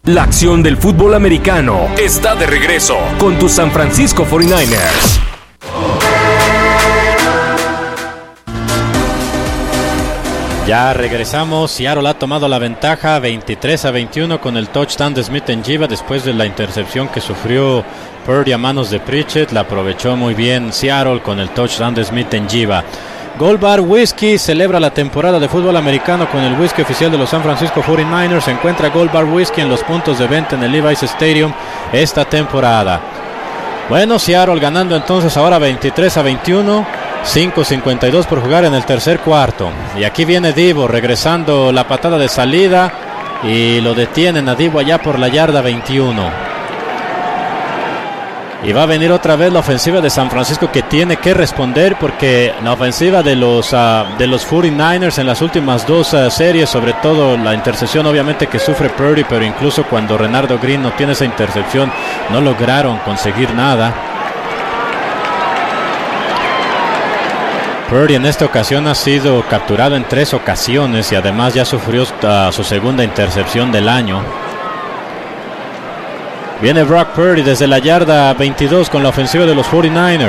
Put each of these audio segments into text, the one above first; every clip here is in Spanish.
La acción del fútbol americano está de regreso con tus San Francisco 49ers. Ya regresamos. Seattle ha tomado la ventaja 23-21 con el touchdown de Smith-Njigba después de la intercepción que sufrió Purdy a manos de Pritchett. La aprovechó muy bien Seattle con el touchdown de Smith-Njigba. Gold Bar Whiskey celebra la temporada de fútbol americano con el whisky oficial de los San Francisco 49ers. Se encuentra Gold Bar Whiskey en los puntos de venta en el Levi's Stadium esta temporada. Bueno, Seattle ganando entonces ahora 23-21. 5:52 por jugar en el tercer cuarto. Y aquí viene Deebo regresando la patada de salida y lo detienen a Deebo allá por la yarda 21. Y va a venir otra vez la ofensiva de San Francisco, que tiene que responder, porque la ofensiva de los 49ers en las últimas dos series, sobre todo la intercepción obviamente que sufre Purdy, pero incluso cuando Renardo Green no tiene esa intercepción no lograron conseguir nada. Purdy en esta ocasión ha sido capturado en 3 ocasiones y además ya sufrió su segunda intercepción del año. Viene Brock Purdy desde la yarda 22 con la ofensiva de los 49ers.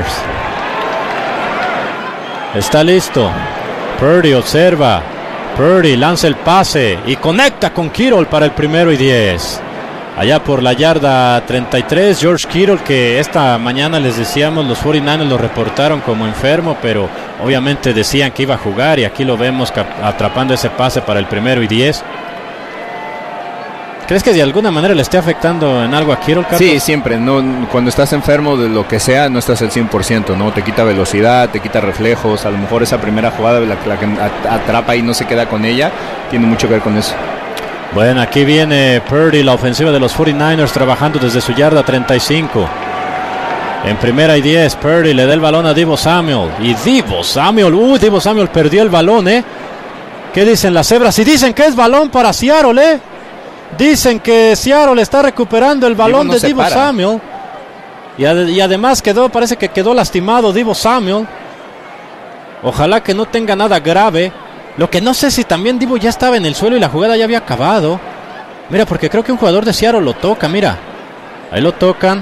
Está listo. Purdy observa. Purdy lanza el pase y conecta con Kittle para el 1-10. Allá por la yarda 33, George Kittle, que esta mañana les decíamos, los 49ers lo reportaron como enfermo, pero obviamente decían que iba a jugar y aquí lo vemos atrapando ese pase para el 1-10. ¿Crees que de alguna manera le esté afectando en algo a Kittle, Carlos? Sí, siempre. No, cuando estás enfermo de lo que sea, no estás al 100%, ¿no? Te quita velocidad, te quita reflejos. A lo mejor esa primera jugada, la que atrapa y no se queda con ella, tiene mucho que ver con eso. Bueno, aquí viene Purdy, la ofensiva de los 49ers, trabajando desde su yarda 35. En 1-10, Purdy le da el balón a Deebo Samuel. Y Deebo Samuel perdió el balón, ¿eh? ¿Qué dicen las cebras? Y dicen que es balón para Seattle, ¿eh? Dicen que Seattle está recuperando el balón de Deebo Samuel. Y además parece que quedó lastimado Deebo Samuel. Ojalá que no tenga nada grave. Lo que no sé si también Deebo ya estaba en el suelo y la jugada ya había acabado. Mira, porque creo que un jugador de Seattle lo toca, mira. Ahí lo tocan.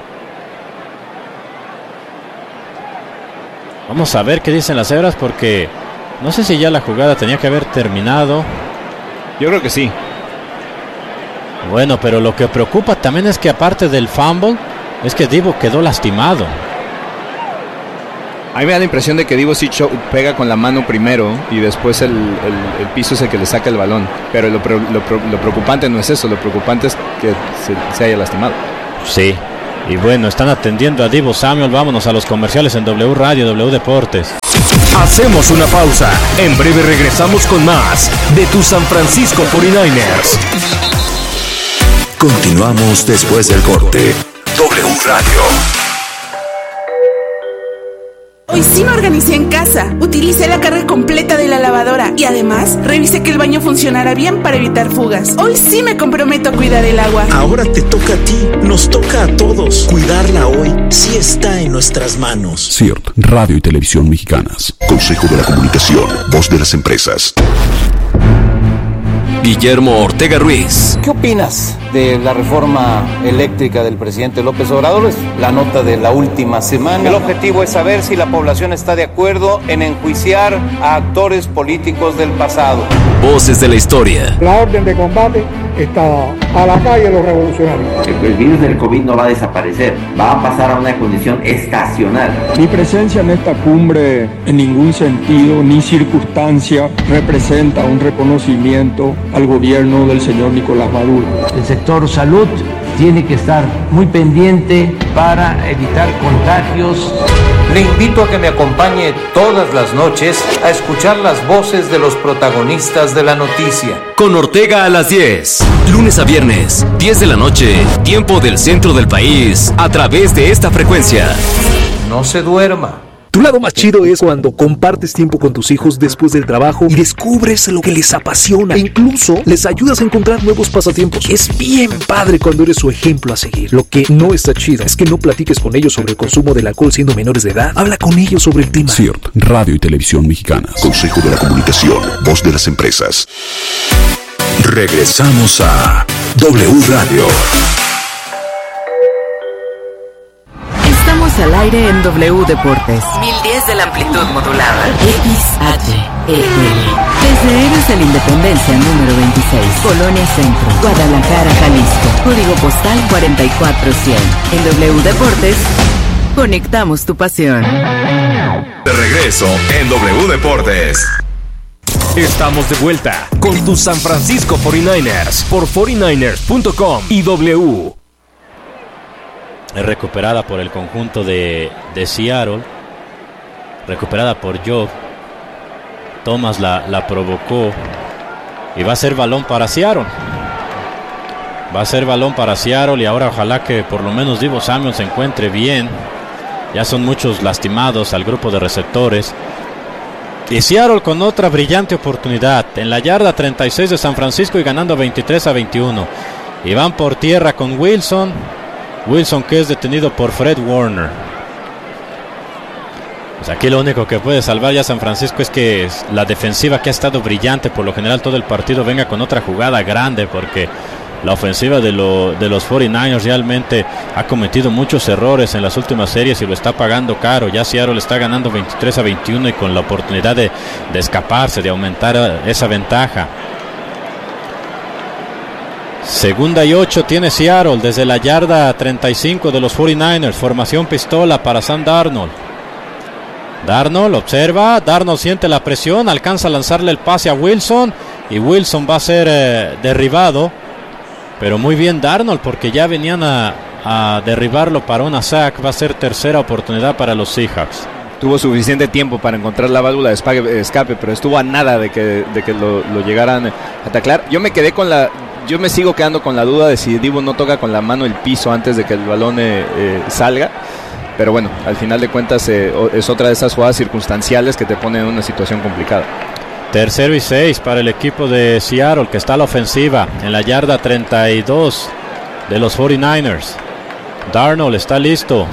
Vamos a ver qué dicen las cebras, porque no sé si ya la jugada tenía que haber terminado. Yo creo que sí. Bueno, pero lo que preocupa también es que aparte del fumble, es que Deebo quedó lastimado. A mí me da la impresión de que Deebo sí pega con la mano primero y después el piso es el que le saca el balón. Pero lo preocupante no es eso, lo preocupante es que se haya lastimado. Sí, y bueno, están atendiendo a Deebo Samuel. Vámonos a los comerciales en W Radio, W Deportes. Hacemos una pausa. En breve regresamos con más de tu San Francisco 49ers. Continuamos después del corte. W Radio. Hoy sí me organicé en casa. Utilicé la carga completa de la lavadora y además revisé que el baño funcionara bien para evitar fugas. Hoy sí me comprometo a cuidar el agua. Ahora te toca a ti, nos toca a todos. Cuidarla hoy sí está en nuestras manos. CIRT, Radio y Televisión Mexicanas. Consejo de la Comunicación, voz de las empresas. Guillermo Ortega Ruiz. ¿Qué opinas de la reforma eléctrica del presidente López Obrador? Es la nota de la última semana. El objetivo es saber si la población está de acuerdo en enjuiciar a actores políticos del pasado. Voces de la historia. La orden de combate está a la calle los revolucionarios. El virus del COVID no va a desaparecer, va a pasar a una condición estacional. Mi presencia en esta cumbre en ningún sentido ni circunstancia representa un reconocimiento al gobierno del señor Nicolás Maduro. El sector salud tiene que estar muy pendiente para evitar contagios. Le invito a que me acompañe todas las noches a escuchar las voces de los protagonistas de la noticia. Con Ortega a las 10, lunes a viernes, 10 de la noche, tiempo del centro del país, a través de esta frecuencia. No se duerma. Tu lado más chido es cuando compartes tiempo con tus hijos después del trabajo y descubres lo que les apasiona e incluso les ayudas a encontrar nuevos pasatiempos. Es bien padre cuando eres su ejemplo a seguir. Lo que no está chido es que no platiques con ellos sobre el consumo del alcohol siendo menores de edad. Habla con ellos sobre el tema. CIRT, Radio y Televisión Mexicanas. Consejo de la Comunicación, voz de las empresas. Regresamos a W Radio. Estamos al aire en W Deportes. 1010 de la amplitud modulada. XHEL. Desde Héroes de la Independencia número 26. Colonia Centro. Guadalajara, Jalisco. Código postal 44100. En W Deportes, conectamos tu pasión. De regreso en W Deportes. Estamos de vuelta con tus San Francisco 49ers por 49ers.com y W. Es recuperada por el conjunto de Seattle. Recuperada por Job. Thomas la provocó. Y va a ser balón para Seattle. Va a ser balón para Seattle. Y ahora ojalá que por lo menos Deebo Samuel se encuentre bien. Ya son muchos lastimados al grupo de receptores. Y Seattle con otra brillante oportunidad. En la yarda 36 de San Francisco y ganando 23-21. Y van por tierra con Wilson. Wilson, que es detenido por Fred Warner. Pues aquí lo único que puede salvar ya San Francisco es que la defensiva, que ha estado brillante por lo general todo el partido, venga con otra jugada grande, porque la ofensiva de los 49ers realmente ha cometido muchos errores en las últimas series y lo está pagando caro. Ya Seattle está ganando 23-21 y con la oportunidad de escaparse, de aumentar esa ventaja. 2nd y 8 tiene Seattle desde la yarda 35 de los 49ers. Formación pistola para Sam Darnold. Darnold observa, Darnold siente la presión, alcanza a lanzarle el pase a Wilson y Wilson va a ser derribado. Pero muy bien Darnold, porque ya venían a derribarlo para una sack. Va a ser tercera oportunidad para los Seahawks. Tuvo suficiente tiempo para encontrar la válvula de escape, pero estuvo a nada de que lo llegaran a taclear. Yo me sigo quedando con la duda de si Deebo no toca con la mano el piso antes de que el balón salga. Pero bueno, al final de cuentas es otra de esas jugadas circunstanciales que te ponen en una situación complicada. 3rd y 6 para el equipo de Seattle, que está a la ofensiva en la yarda 32 de los 49ers. Darnold está listo.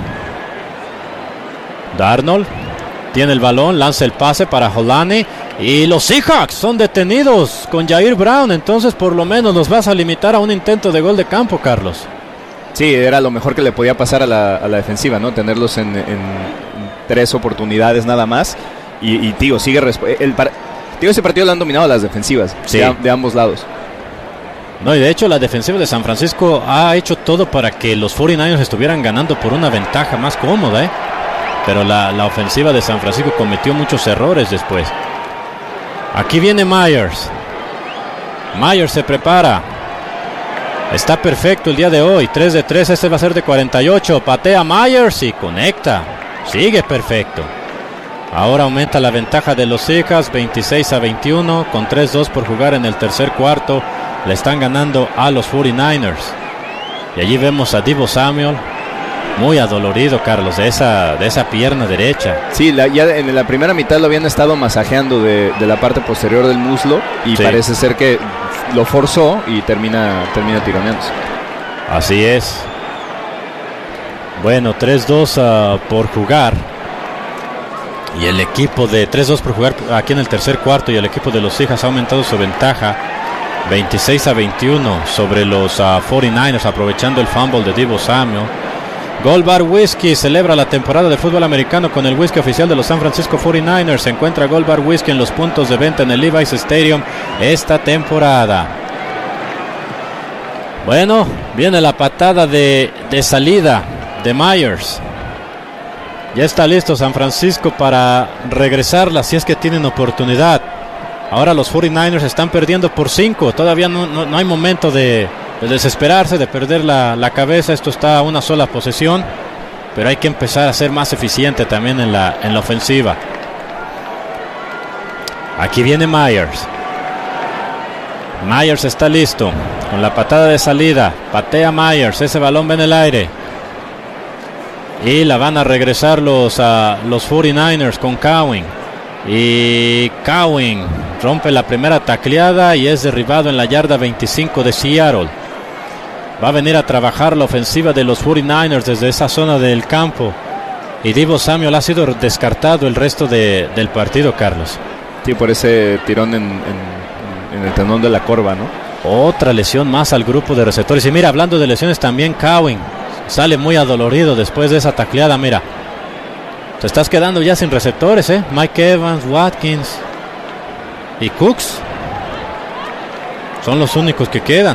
Darnold tiene el balón, lanza el pase para Holani. Y los Seahawks son detenidos con Jair Brown. Entonces por lo menos nos vas a limitar a un intento de gol de campo, Carlos. Sí, era lo mejor que le podía pasar a la defensiva, ¿no? Tenerlos en 3 oportunidades nada más. Y tío, ese partido lo han dominado las defensivas, sí, de ambos lados. No, y de hecho la defensiva de San Francisco ha hecho todo para que los 49ers estuvieran ganando por una ventaja más cómoda, pero la ofensiva de San Francisco cometió muchos errores después. Aquí viene Myers. Myers se prepara. Está perfecto el día de hoy. 3 de 3, este va a ser de 48. Patea Myers y conecta. Sigue perfecto. Ahora aumenta la ventaja de los Seahawks, 26-21, con 3-2 por jugar en el tercer cuarto. Le están ganando a los 49ers. Y allí vemos a Deebo Samuel, muy adolorido, Carlos, de esa pierna derecha. Sí, ya en la primera mitad lo habían estado masajeando de la parte posterior del muslo. Y sí, parece ser que lo forzó y termina tironeándose. Así es. Bueno, 3-2 por jugar. Y el equipo de 3-2 por jugar aquí en el tercer cuarto. Y el equipo de los Seahawks ha aumentado su ventaja 26-21 sobre los 49ers, aprovechando el fumble de Deebo Samuel. Gold Bar Whiskey celebra la temporada de fútbol americano con el whisky oficial de los San Francisco 49ers. Se encuentra Gold Bar Whiskey en los puntos de venta en el Levi's Stadium esta temporada. Bueno, viene la patada de salida de Myers. Ya está listo San Francisco para regresarla si es que tienen oportunidad. Ahora los 49ers están perdiendo por 5. Todavía no hay momento de desesperarse, de perder la cabeza. Esto está a una sola posesión, pero hay que empezar a ser más eficiente también en la ofensiva. Aquí viene Myers. Myers está listo con la patada de salida. Patea Myers, ese balón va en el aire y la van a regresar los 49ers con Cowing. Y Cowing rompe la primera tacleada y es derribado en la yarda 25 de Seattle. Va a venir a trabajar la ofensiva de los 49ers desde esa zona del campo. Y Deebo Samuel ha sido descartado el resto del partido, Carlos. Sí, por ese tirón en el tendón de la corva, ¿no? Otra lesión más al grupo de receptores. Y mira, hablando de lesiones también, Cowan sale muy adolorido después de esa tacleada. Mira, te estás quedando ya sin receptores, Mike Evans, Watkins y Cooks son los únicos que quedan.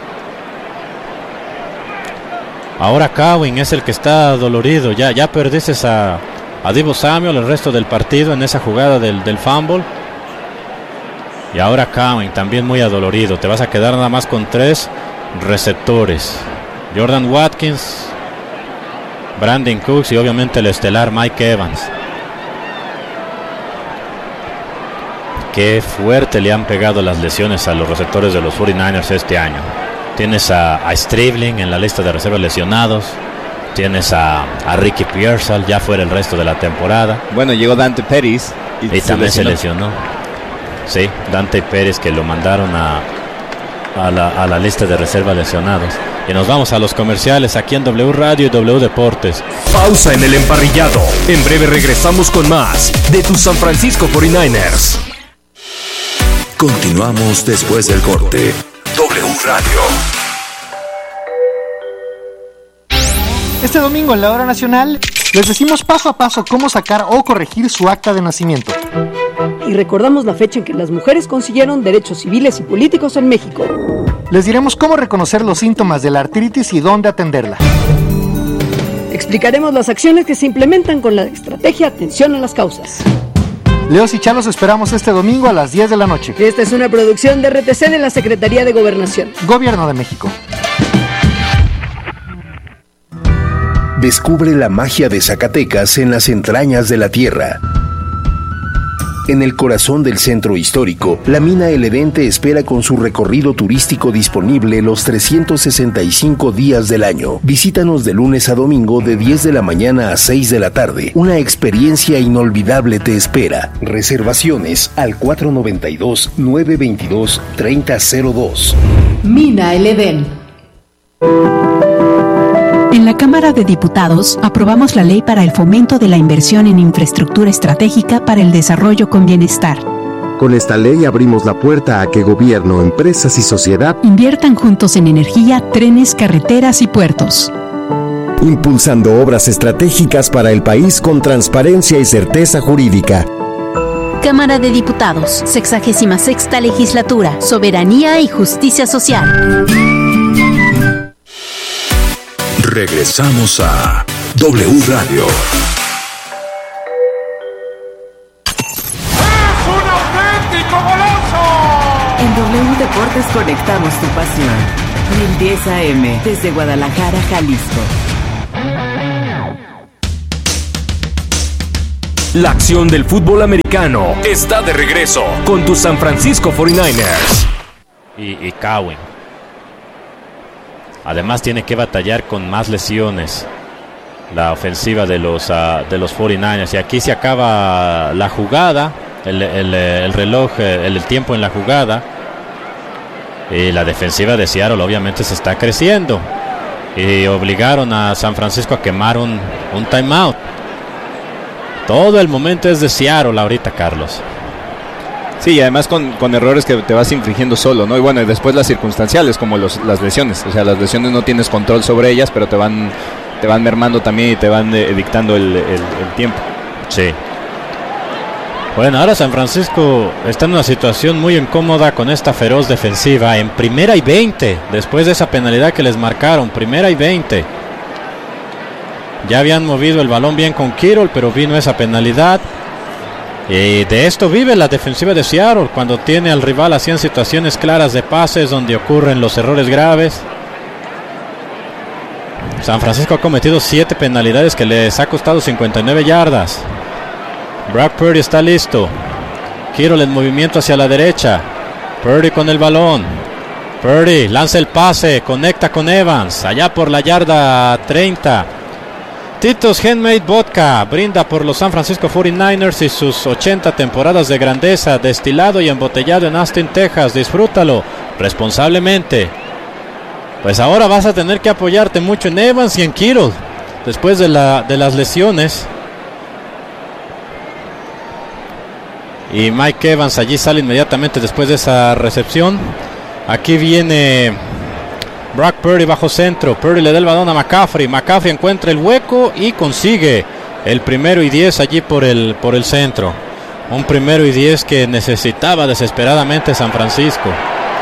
Ahora Cowan es el que está dolorido. Ya perdiste a Deebo Samuel el resto del partido en esa jugada del fumble. Y ahora Cowan también muy adolorido. Te vas a quedar nada más con 3 receptores: Jordan Watkins, Brandon Cooks y obviamente el estelar Mike Evans. Qué fuerte le han pegado las lesiones a los receptores de los 49ers este año. Tienes a Stribling en la lista de reservas lesionados. Tienes a Ricky Pearsall ya fuera el resto de la temporada. Bueno, llegó Dante Pérez y también se lesionó. Sí, Dante Pérez, que lo mandaron a la lista de reservas lesionados. Y nos vamos a los comerciales aquí en W Radio y W Deportes. Pausa en el emparrillado. En breve regresamos con más de tus San Francisco 49ers. Continuamos después del corte. W Radio. Este domingo en la Hora Nacional les decimos paso a paso cómo sacar o corregir su acta de nacimiento. Y recordamos la fecha en que las mujeres consiguieron derechos civiles y políticos en México. Les diremos cómo reconocer los síntomas de la artritis y dónde atenderla. Explicaremos las acciones que se implementan con la estrategia Atención a las Causas. Leos y Chalos esperamos este domingo a las 10 de la noche. Esta es una producción de RTC de la Secretaría de Gobernación. Gobierno de México. Descubre la magia de Zacatecas en las entrañas de la tierra. En el corazón del centro histórico, la mina El Edén te espera con su recorrido turístico disponible los 365 días del año. Visítanos de lunes a domingo de 10 de la mañana a 6 de la tarde. Una experiencia inolvidable te espera. Reservaciones al 492-922-3002. Mina El Edén. En la Cámara de Diputados aprobamos la Ley para el Fomento de la Inversión en Infraestructura Estratégica para el Desarrollo con Bienestar. Con esta ley abrimos la puerta a que gobierno, empresas y sociedad inviertan juntos en energía, trenes, carreteras y puertos. Impulsando obras estratégicas para el país con transparencia y certeza jurídica. Cámara de Diputados, 66ª Legislatura, Soberanía y Justicia Social. Regresamos a W Radio. ¡Es un auténtico golazo! En W Deportes conectamos tu pasión. 1010 AM, desde Guadalajara, Jalisco. La acción del fútbol americano está de regreso con tus San Francisco 49ers. Y Cowan. Además tiene que batallar con más lesiones la ofensiva de los 49ers. Y aquí se acaba la jugada, el reloj, el tiempo en la jugada. Y la defensiva de Seattle obviamente se está creciendo. Y obligaron a San Francisco a quemar un timeout. Todo el momento es de Seattle ahorita, Carlos. Sí, y además con errores que te vas infringiendo solo, ¿no? Y bueno, y después las circunstanciales, como las lesiones. O sea, las lesiones no tienes control sobre ellas, pero te van mermando también y te van dictando el tiempo. Sí. Bueno, ahora San Francisco está en una situación muy incómoda con esta feroz defensiva. En 1st y 20, después de esa penalidad que les marcaron, 1st y 20. Ya habían movido el balón bien con Kittle, pero vino esa penalidad. Y de esto vive la defensiva de Seattle, cuando tiene al rival así en situaciones claras de pases donde ocurren los errores graves. San Francisco ha cometido 7 penalidades que les ha costado 59 yardas. Brock Purdy está listo. Kittle en movimiento hacia la derecha. Purdy con el balón. Purdy lanza el pase, conecta con Evans, allá por la yarda 30. Tito's Handmade Vodka brinda por los San Francisco 49ers y sus 80 temporadas de grandeza, destilado y embotellado en Austin, Texas. Disfrútalo responsablemente. Pues ahora vas a tener que apoyarte mucho en Evans y en Kittle después de las lesiones. Y Mike Evans allí sale inmediatamente después de esa recepción. Aquí viene Brock Purdy bajo centro. Purdy le da el balón a McCaffrey. McCaffrey encuentra el hueco y consigue el 1st y 10 allí por el centro. Un 1st y 10 que necesitaba desesperadamente San Francisco.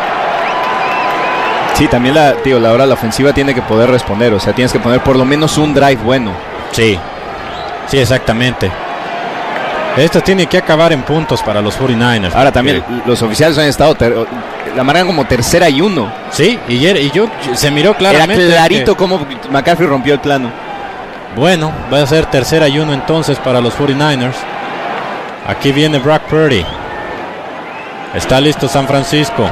Sí, también la ofensiva tiene que poder responder. O sea, tienes que poner por lo menos un drive bueno. Sí, exactamente. Esto tiene que acabar en puntos para los 49ers. Ahora también los oficiales han estado la marcan como 3rd y 1. Sí, y yo se miró claramente. Era clarito cómo McCaffrey rompió el plano. Bueno, va a ser 3rd y 1 entonces para los 49ers. Aquí viene Brock Purdy. Está listo San Francisco.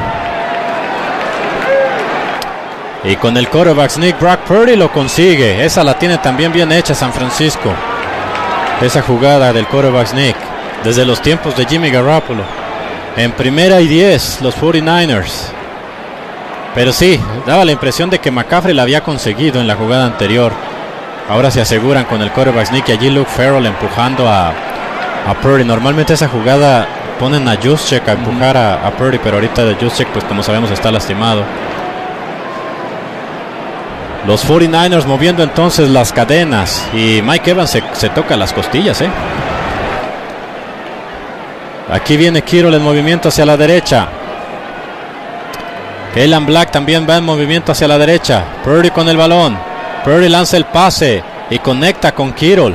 Y con el quarterback sneak, Brock Purdy lo consigue. Esa la tiene también bien hecha San Francisco. Esa jugada del quarterback sneak desde los tiempos de Jimmy Garoppolo. En 1st y 10 los 49ers. Pero sí, daba la impresión de que McCaffrey la había conseguido en la jugada anterior. Ahora se aseguran con el quarterback sneak y allí Luke Farrell empujando a Purdy. Normalmente esa jugada ponen a Juszczyk a empujar a Purdy, pero ahorita de Juszczyk, pues como sabemos, está lastimado. Los 49ers moviendo entonces las cadenas. Y Mike Evans se toca las costillas, Aquí viene Kittle en movimiento hacia la derecha. Kalen Black también va en movimiento hacia la derecha. Purdy con el balón. Purdy lanza el pase y conecta con Kittle.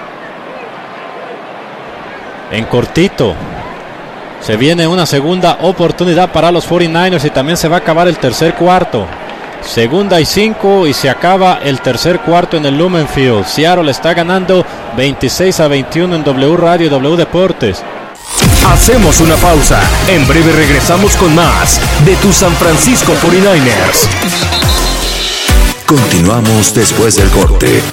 En cortito. Se viene una segunda oportunidad para los 49ers y también se va a acabar el tercer cuarto. 2nd y 5 y se acaba el tercer cuarto en el Lumen Field. Seattle está ganando 26-21 en W Radio y W Deportes. Hacemos una pausa. En breve regresamos con más de tus San Francisco 49ers. Continuamos después del corte.